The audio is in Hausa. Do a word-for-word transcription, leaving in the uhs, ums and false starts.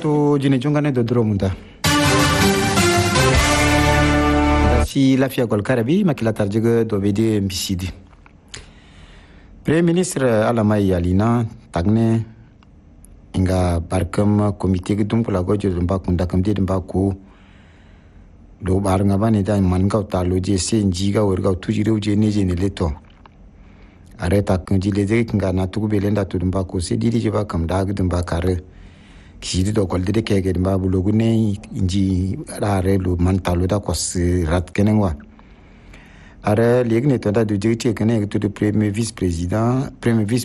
to jini jungane do dromunda si la fia gol karabi makila tarjiga do bede mbisidi Premier ministre Alamai Alina tagne inga barkam komite gidum kula gojo dumba kunda kamde dumba ko do bar ngabane da man ga talo je se njiga werga tujire uje neje ne leto areta kanji leze kinga na tugu belenda tudumba ko se diri je ba kam da gidumba kare kidi do kol de kege dumba bulogu ne inji rare lo man talo da ko se rat kenengwa are legne to da do jiti kene to de premier vice président premier vice